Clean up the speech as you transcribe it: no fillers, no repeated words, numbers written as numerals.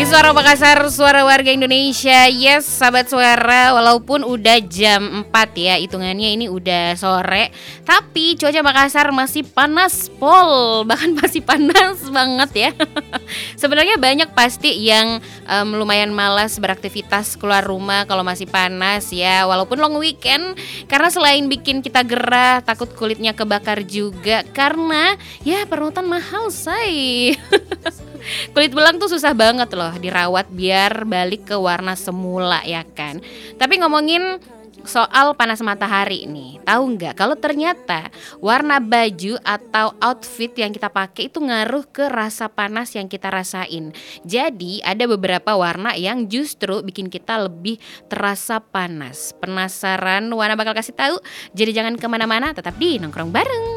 Suara Makassar, suara warga Indonesia. Yes, sahabat suara, walaupun udah jam 4 ya, hitungannya ini udah sore, tapi cuaca Makassar masih panas pol, bahkan masih panas banget ya. Sebenarnya banyak pasti yang lumayan malas beraktivitas keluar rumah kalau masih panas ya, walaupun long weekend, karena selain bikin kita gerah, takut kulitnya kebakar juga, karena ya perawatan mahal say. Kulit belang tuh susah banget loh dirawat biar balik ke warna semula ya kan. Tapi ngomongin soal panas matahari nih, tahu nggak kalau ternyata warna baju atau outfit yang kita pakai itu ngaruh ke rasa panas yang kita rasain. Jadi ada beberapa warna yang justru bikin kita lebih terasa panas. Penasaran Wana bakal kasih tahu? Jadi jangan kemana-mana, tetap di Nongkrong Bareng.